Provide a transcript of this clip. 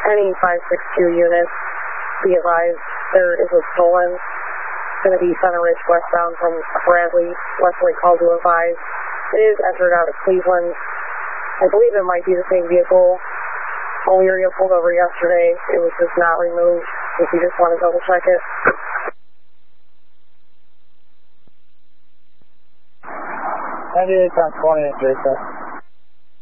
Any 562 units, be advised, there is a stolen. It's going to be Center Ridge westbound from Bradley. Westerly call to advise. It is entered out of Cleveland. I believe it might be the same vehicle. When we were pulled over yesterday, it was just not removed. If you just want to double check it. That is on 20 Jason.